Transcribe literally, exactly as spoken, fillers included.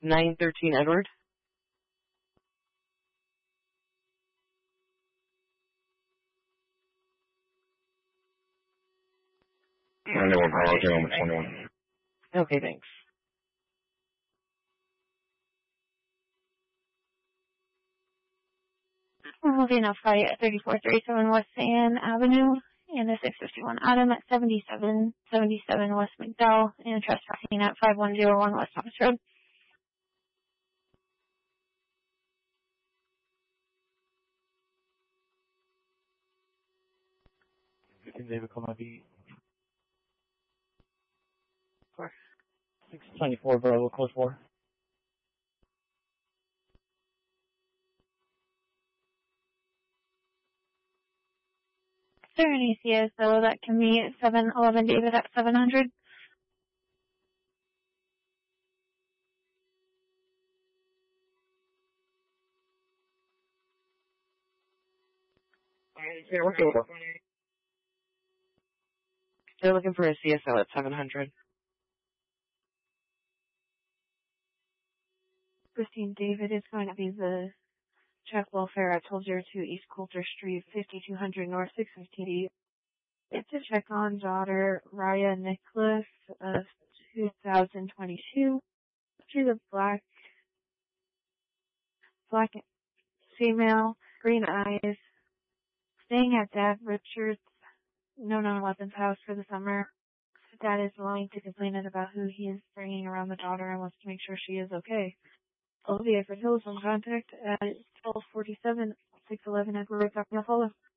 nine thirteen Edward. ninety-one, I'll take on twenty-one. Okay, thanks. We're moving up flight at thirty-four thirty-seven West Ann Avenue and the six fifty-one Adam at seventy-seven seventy-seven West McDowell and trespassing at five one zero one West Thomas Road. fifteen David, call my beat. six twenty-four Bravo, close four. Is there any C S O that can meet seven eleven David at seven hundred? Yeah, we're good. They're looking for a C S O at seven hundred. Christine David is going to be the check welfare at twelve oh two East Coulter Street, fifty-two hundred North, six fifty. It's a check on daughter Raya Nicholas of two thousand twenty-two. She's a black, black female, green eyes, staying at Dad Richards' No Known Weapons house for the summer. Dad is willing to complain about who he is bringing around the daughter and wants to make sure she is okay. Olivia for telephone contact at twelve forty-seven, six eleven Edward Road, Buffalo.